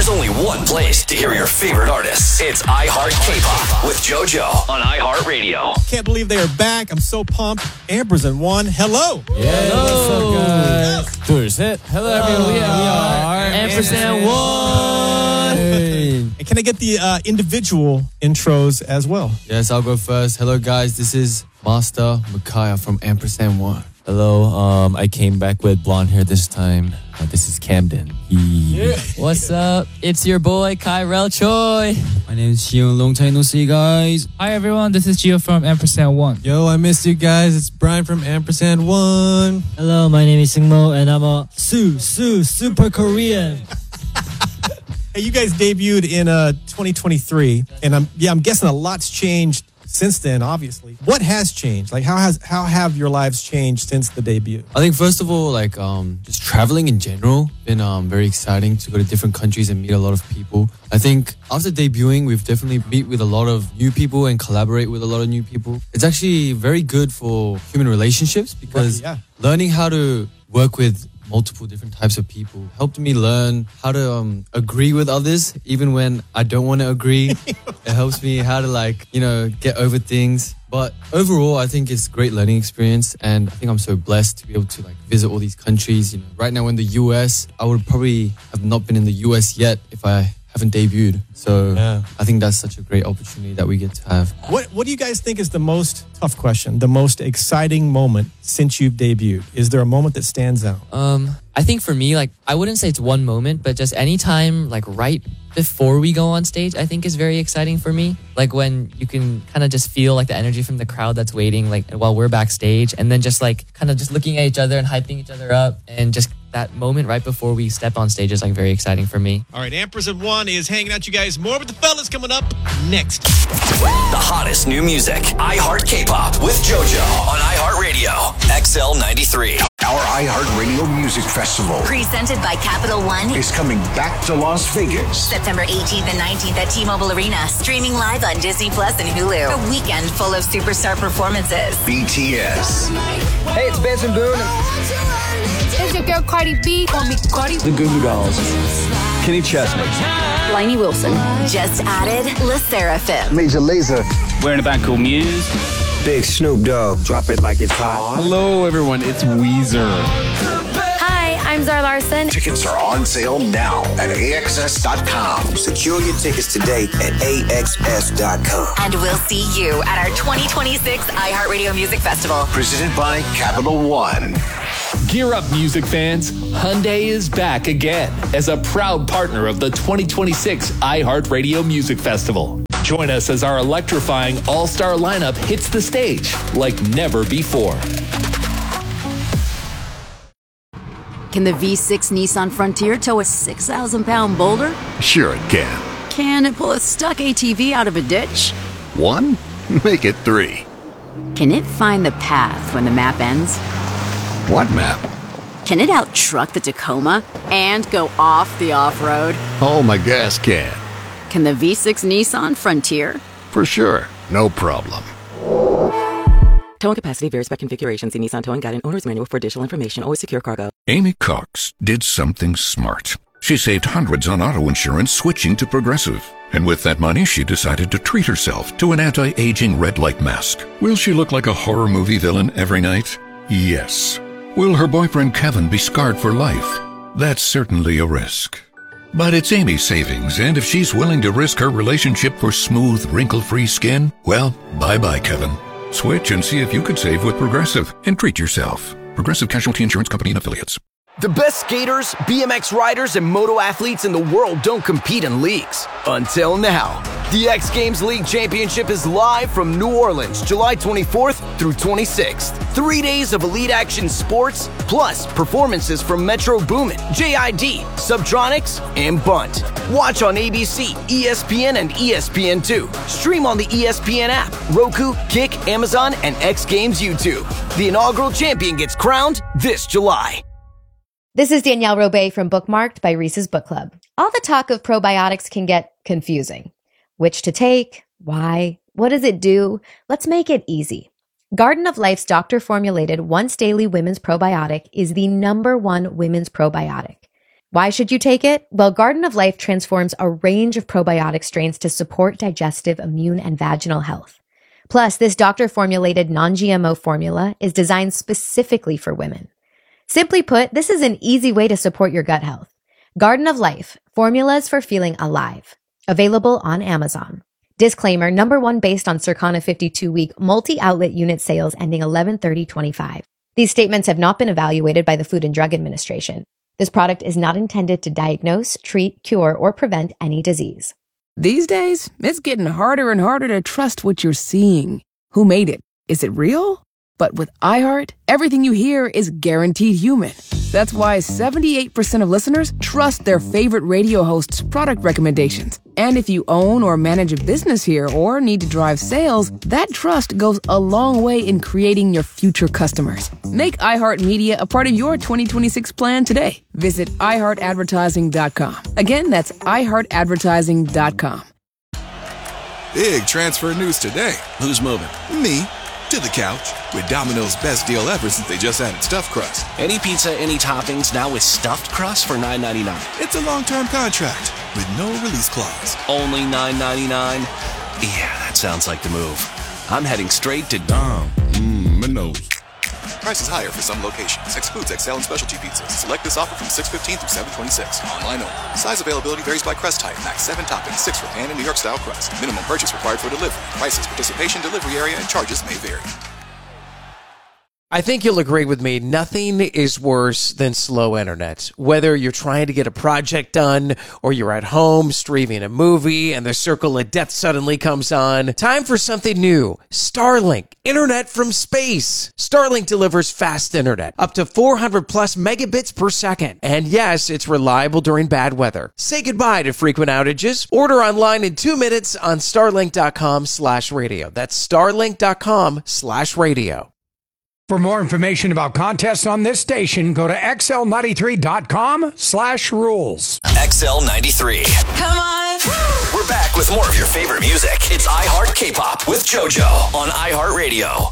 There's only one place to hear your favorite artists. It's iHeart K-Pop with JoJo on iHeartRadio. Can't believe they are back. I'm so pumped. Amber's in one. Hello. Yeah, Hello. what's up, guys? 둘, 셋. Hello, everyone. We are Ampersand One. And can I get the individual intros as well? Yes, I'll go first. Hello, guys. This is Master Micaiah from Ampersand One. Hello, I came back with blonde hair this time. This is Camden. What's up? It's your boy Kyrell Choi. My name is Xion. Long time no see, guys. Hi everyone, this is Gio from Ampersand One. Yo, I missed you guys. It's Brian from Ampersand One. Hello, my name is Singmo, and I'm a super Korean. Hey, you guys debuted in 2023, and I'm guessing a lot's changed since then, obviously. What has changed? Like, how have your lives changed since the debut? I think first of all, like just traveling in general, been very exciting to go to different countries and meet a lot of people. I think after debuting, we've definitely meet with a lot of new people and collaborate with a lot of new people. It's actually very good for human relationships because learning how to work with multiple different types of people helped me learn how to agree with others even when I don't want to agree. It helps me how to get over things. But overall, I think it's a great learning experience, and I think I'm so blessed to be able to visit all these countries. Right now in the US, I would probably have not been in the US yet if I haven't debuted. So I think that's such a great opportunity that we get to have. What do you guys think is the most tough question, the most exciting moment since you've debuted? Is there a moment that stands out? I think for me, I wouldn't say it's one moment, but just any time, right before we go on stage, I think is very exciting for me. When you can kind of just feel the energy from the crowd that's waiting, while we're backstage, and then just kind of just looking at each other and hyping each other up, and just that moment right before we step on stage is very exciting for me. All right, Ampersand One is hanging out, you guys. More with the fellas coming up next. The hottest new music. iHeart K-Pop with JoJo on iHeartRadio. XL93. Our iHeartRadio Music Festival presented by Capital One is coming back to Las Vegas. September 18th and 19th at T-Mobile Arena. Streaming live on Disney Plus and Hulu. A weekend full of superstar performances. BTS. Hey, it's Benson Boone. It's your girl Cardi B. Call me Cardi. The Goo Goo Dolls. Kenny Chesney. Lainey Wilson. Just added Le Seraphim. Major Lazer. We're in a band called Muse. Big Snoop Dogg. Drop it like it's hot. Hello, everyone. It's Weezer. Hi, I'm Zara Larson. Tickets are on sale now at AXS.com. Secure your tickets today at AXS.com. And we'll see you at our 2026 iHeartRadio Music Festival. Presented by Capital One. Gear up, music fans. Hyundai is back again as a proud partner of the 2026 iHeartRadio Music Festival. Join us as our electrifying all-star lineup hits the stage like never before. Can the V6 Nissan Frontier tow a 6,000-pound boulder? Sure it can. Can it pull a stuck ATV out of a ditch? 1? Make it 3. Can it find the path when the map ends? What map? Can it out-truck the Tacoma and go off the off-road? Oh, my gas can. Can the V6 Nissan Frontier? For sure. No problem. Towing capacity varies by configuration. See Nissan Towing Guide and Owner's Manual for additional information. Always secure cargo. Amy Cox did something smart. She saved hundreds on auto insurance switching to Progressive. And with that money, she decided to treat herself to an anti-aging red light mask. Will she look like a horror movie villain every night? Yes. Will her boyfriend Kevin be scarred for life? That's certainly a risk. But it's Amy's savings, and if she's willing to risk her relationship for smooth, wrinkle-free skin, well, bye-bye, Kevin. Switch and see if you could save with Progressive and treat yourself. Progressive Casualty Insurance Company and Affiliates. The best skaters, BMX riders, and moto athletes in the world don't compete in leagues. Until now. The X Games League Championship is live from New Orleans, July 24th through 26th. 3 days of elite action sports, plus performances from Metro Boomin, JID, Subtronics, and Bunt. Watch on ABC, ESPN, and ESPN2. Stream on the ESPN app, Roku, Kick, Amazon, and X Games YouTube. The inaugural champion gets crowned this July. This is Danielle Robay from Bookmarked by Reese's Book Club. All the talk of probiotics can get confusing. Which to take? Why? What does it do? Let's make it easy. Garden of Life's doctor-formulated once-daily women's probiotic is the #1 women's probiotic. Why should you take it? Well, Garden of Life transforms a range of probiotic strains to support digestive, immune, and vaginal health. Plus, this doctor-formulated non-GMO formula is designed specifically for women. Simply put, this is an easy way to support your gut health. Garden of Life, formulas for feeling alive. Available on Amazon. Disclaimer, number one based on Circana 52-week multi-outlet unit sales ending 11/30/25. These statements have not been evaluated by the Food and Drug Administration. This product is not intended to diagnose, treat, cure, or prevent any disease. These days, it's getting harder and harder to trust what you're seeing. Who made it? Is it real? But with iHeart, everything you hear is guaranteed human. That's why 78% of listeners trust their favorite radio hosts' product recommendations. And if you own or manage a business here or need to drive sales, that trust goes a long way in creating your future customers. Make iHeartMedia a part of your 2026 plan today. Visit iHeartAdvertising.com. Again, that's iHeartAdvertising.com. Big transfer news today. Who's moving? Me. To the couch with Domino's best deal ever since they just added stuffed crust. Any pizza, any toppings, now with stuffed crust for $9.99. It's a long-term contract with no release clause. Only $9.99? Yeah, that sounds like the move. I'm heading straight to Domino's. Price is higher for some locations. Excludes XL and specialty pizzas. Select this offer from 6/15 through 7/26. Online only. Size availability varies by crust type. Max 7 toppings, 6 for pan and New York style crust. Minimum purchase required for delivery. Prices, participation, delivery area, and charges may vary. I think you'll agree with me, nothing is worse than slow internet. Whether you're trying to get a project done or you're at home streaming a movie and the circle of death suddenly comes on, time for something new. Starlink, internet from space. Starlink delivers fast internet, up to 400 plus megabits per second. And yes, it's reliable during bad weather. Say goodbye to frequent outages. Order online in 2 minutes on starlink.com/radio. That's starlink.com/radio. For more information about contests on this station, go to xl93.com/rules. XL93. Come on. We're back with more of your favorite music. It's iHeart K-Pop with JoJo on iHeart Radio.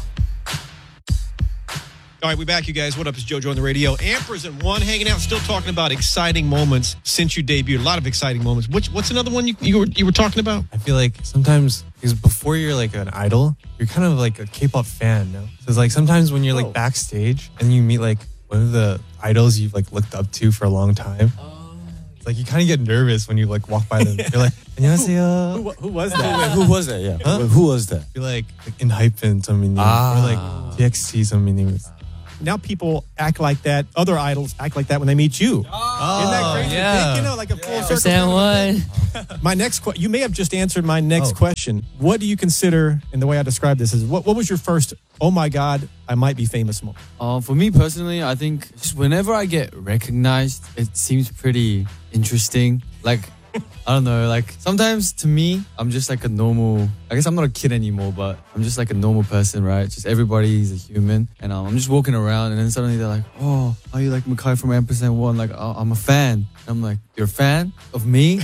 All right, we're back, you guys. What up? It's JoJo on the radio. Ampers and One hanging out, still talking about exciting moments since you debuted. A lot of exciting moments. What's another one you were talking about? I feel like sometimes, because before you're like an idol, you're kind of like a K-pop fan, no? So it's like sometimes when you're like backstage and you meet like one of the idols you've like looked up to for a long time, it's like you kind of get nervous when you like walk by them. You're like, 안녕하세요. Who was that? Wait, who was that? Yeah. Huh? Who was that? You're like ENHYPEN 선배님 or like TXT 선배님. Now people act like that. Other idols act like that when they meet you. Isn't that crazy? Yeah. You know, like a full circle. Percent one. My next question, you may have just answered my next question. What do you consider, and the way I describe this is, what was your first, oh my God, I might be famous moment? For me personally, I think just whenever I get recognized, it seems pretty interesting. Like, I don't know, like sometimes to me, I'm just like a normal, I guess I'm not a kid anymore, but I'm just like a normal person, right? Just everybody's a human. And I'm just walking around and then suddenly they're like, oh, are you like Makai from Ampersand 1? Like, oh, I'm a fan. And I'm like, you're a fan of me?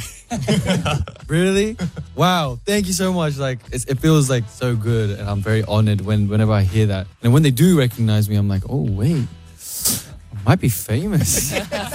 Really? Wow, thank you so much. Like, it feels like so good. And I'm very honored whenever I hear that. And when they do recognize me, I'm like, oh, wait, I might be famous.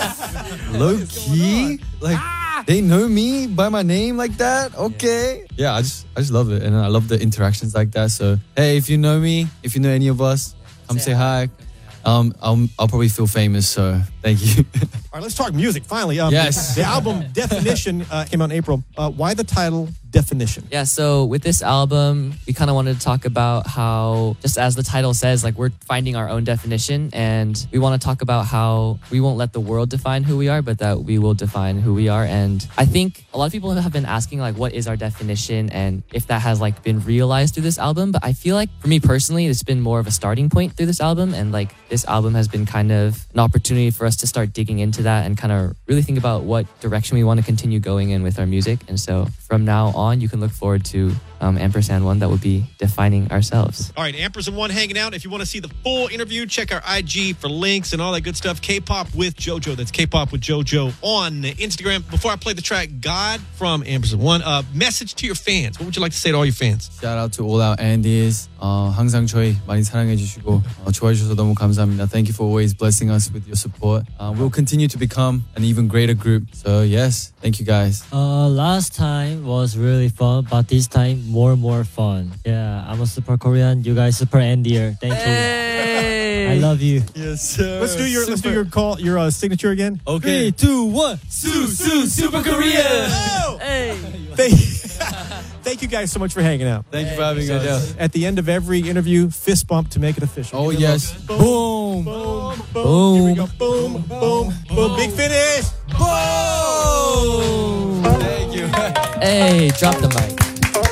Low key? Like, they know me by my name like that? Okay. Yeah, I just love it. And I love the interactions like that. So, hey, if you know me, if you know any of us, come say hi. I'll probably feel famous, so thank you. All right, let's talk music, finally. Yes. The album Definition came out in April. Why the title Definition? Yeah, so with this album, we kind of wanted to talk about how, just as the title says, like we're finding our own definition, and we want to talk about how we won't let the world define who we are, but that we will define who we are. And I think a lot of people have been asking like, what is our definition, and if that has like been realized through this album. But I feel like for me personally, it's been more of a starting point through this album, and like this album has been kind of an opportunity for us to start digging into that and kind of really think about what direction we want to continue going in with our music. And so from now on, you can look forward to Ampersand 1 that will be defining ourselves. All right, Ampersand 1 hanging out. If you want to see the full interview, check our IG for links and all that good stuff. K-Pop with JoJo. That's K-Pop with JoJo on Instagram. Before I play the track God from Ampersand 1, message to your fans. What would you like to say to all your fans? Shout out to all our Andes. 항상 저희 많이 사랑해 주시고 좋아해 주셔서 너무 감사합니다. Thank you for always blessing us with your support. but we'll continue to become an even greater group. So yes, thank you guys. Last time was really fun, but this time more fun. Yeah, I'm a super Korean. You guys super Andier. Thank you. I love you. Yes, sir. Let's do your call, your signature again. Okay. 3, 2, 1. Super Korea. Hey. Thank you guys so much for hanging out. Thank you for having us. At the end of every interview, fist bump to make it official. Oh yes. Boom. Boom. Boom. Here we go. Boom. Boom. Boom. Big finish. Boom. Thank you. Hey, drop the mic.